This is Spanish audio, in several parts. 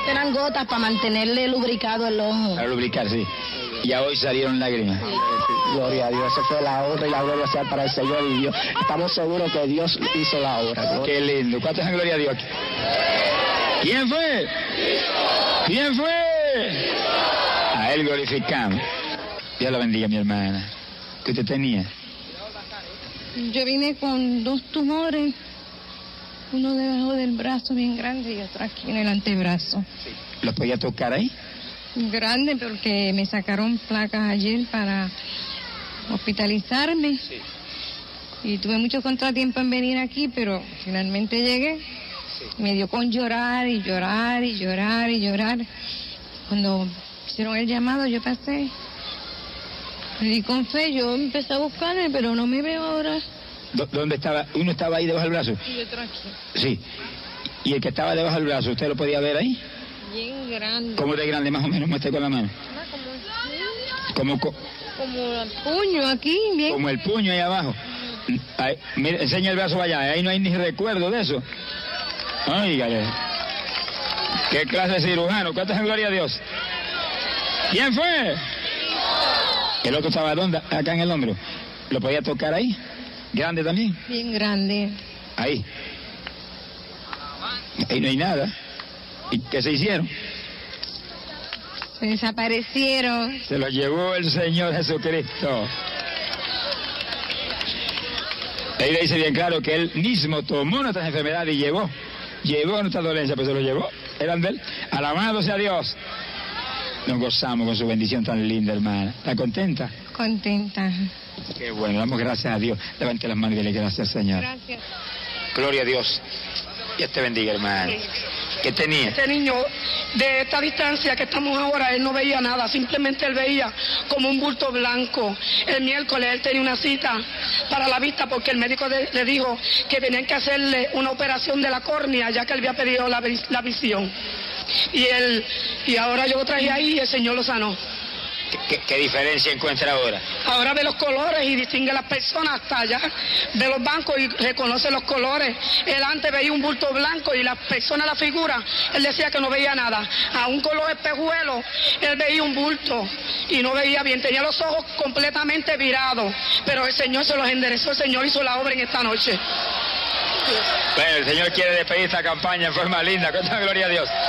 Eran gotas para mantenerle lubricado el ojo. Para lubricar, sí. Y a hoy salieron lágrimas. Sí. Gloria a Dios, esa fue la honra y la gloria sea para el Señor y Dios. Estamos seguros que Dios hizo la obra. Gloria. Qué lindo. ¿Cuántos en gloria a Dios aquí? ¿Quién fue? ¿Quién fue? A él glorificamos. Dios la bendiga, mi hermana. ¿Qué usted tenía? Yo vine con 2 tumores, uno debajo del brazo bien grande y otro aquí en el antebrazo. ¿Los podía tocar ahí? Grande porque me sacaron placas ayer para hospitalizarme. Sí. Y tuve mucho contratiempo en venir aquí, pero finalmente llegué. Sí. Me dio con llorar y llorar y llorar y llorar. Cuando hicieron el llamado yo pasé. Me di con fe, yo empecé a buscarme, pero no me veo ahora. ¿Dónde estaba? ¿Uno estaba ahí debajo del brazo? Y otro aquí. Sí. ¿Y el que estaba debajo del brazo, usted lo podía ver ahí? Bien grande. ¿Cómo de grande más o menos? Muestre con la mano. Como el puño aquí, bien. Como el puño ahí abajo. Ahí, mire, enseña el brazo allá, ahí no hay ni recuerdo de eso. Óigale. ¿Qué clase de cirujano? ¿Cuántos en gloria a Dios? ¿Quién fue? El otro estaba ¿dónde? Acá en el hombro. ¿Lo podía tocar ahí? ¿Grande también? Bien grande. Ahí. Ahí no hay nada. ¿Y qué se hicieron? Se desaparecieron. Se lo llevó el Señor Jesucristo. Ahí le dice bien claro que Él mismo tomó nuestras enfermedades y llevó nuestra dolencia, pues se lo llevó. Eran de Él. Alabado sea Dios. Nos gozamos con su bendición tan linda, hermana. ¿Está contenta? Contenta. Qué bueno, damos gracias a Dios. Levante las manos y dile gracias, Señor. Gracias. Gloria a Dios. Dios te bendiga, hermano. Sí. ¿Qué tenía? Este niño, de esta distancia que estamos ahora, él no veía nada, simplemente él veía como un bulto blanco. El miércoles él tenía una cita para la vista porque el médico le dijo que tenían que hacerle una operación de la córnea, ya que él había pedido la visión. Y ahora yo lo traje ahí y el Señor lo sanó. ¿Qué diferencia encuentra ahora? Ahora ve los colores y distingue a las personas hasta allá. Ve los bancos y reconoce los colores. Él antes veía un bulto blanco y las personas, la figura, él decía que no veía nada. Aún con los espejuelos, él veía un bulto y no veía bien. Tenía los ojos completamente virados. Pero el Señor se los enderezó, el Señor hizo la obra en esta noche. Bueno, el Señor quiere despedir esta campaña en forma linda. Cuánta gloria a Dios.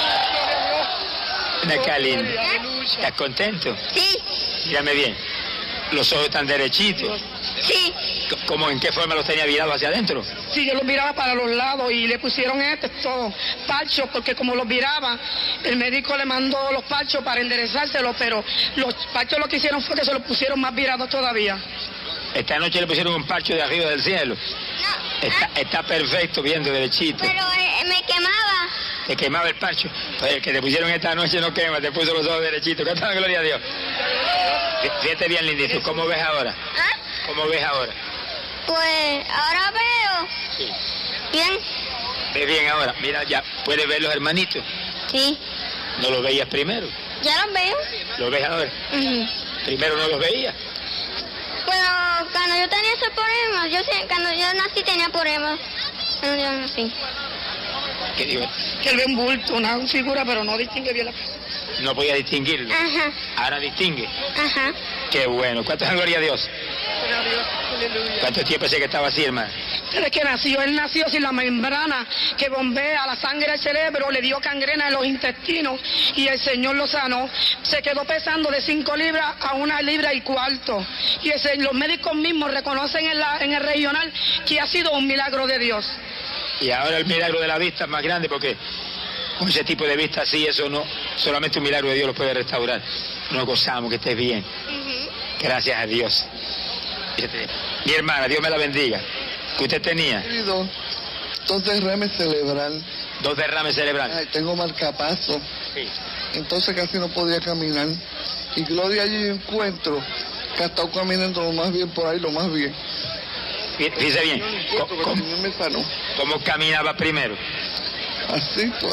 Qué lindo. ¿Estás contento? Sí. Mírame bien. Los ojos están derechitos. Sí. ¿Cómo, en qué forma los tenía virados hacia adentro? Sí, yo los miraba para los lados y le pusieron estos parchos, porque como los viraba, el médico le mandó los parchos para enderezárselos, pero los parchos lo que hicieron fue que se los pusieron más virados todavía. Esta noche le pusieron un parcho de arriba del cielo. No. Está perfecto, viendo derechito. Pero me quemaba. Te quemaba el parcho. Pues el que te pusieron esta noche no quema, te puso los ojos derechitos. Canta la gloria a Dios. Fíjate bien, lindito. ¿Cómo ves ahora? ¿Ah? ¿Cómo ves ahora? Pues ahora veo. Sí. Bien. ¿Ves bien ahora? Mira, ya puedes ver los hermanitos. Sí. ¿No los veías primero? Ya los veo. ¿Los ves ahora? Primero no los veías. Bueno, cuando yo tenía ese problema, cuando yo nací tenía problemas. Cuando yo nací. ¿Qué digo? Que él ve un bulto, una figura, pero no distingue bien la persona. No podía distinguirlo. Ajá. Ahora distingue. Ajá. Qué bueno. ¿Cuánto es gloria a Dios? Gloria a Dios. Aleluya. ¿Cuánto tiempo hace que estaba así, hermano? Desde que nació, él nació sin la membrana que bombea la sangre al cerebro, le dio gangrena en los intestinos y el Señor lo sanó. Se quedó pesando de 5 libras a 1,4 libras. Y los médicos mismos reconocen en el regional que ha sido un milagro de Dios. Y ahora el milagro de la vista es más grande porque con ese tipo de vista así, eso no, solamente un milagro de Dios lo puede restaurar. Nos gozamos, que estés bien. Gracias a Dios. Mi hermana, Dios me la bendiga. ¿Qué usted tenía? 2 derrames cerebrales. 2 derrames cerebrales. Ay, tengo marcapaso. Sí. Entonces casi no podía caminar. Y gloria allí encuentro que ha estado caminando lo más bien por ahí, lo más bien. Fíjese bien. ¿Cómo caminaba primero? Así, pues.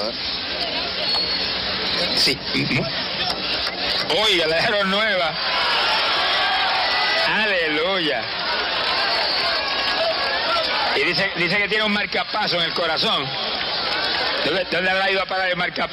Sí. Oiga, la dejaron nueva. Aleluya. Y dice que tiene un marcapaso en el corazón. ¿Dónde habrá ido a parar el marcapaso?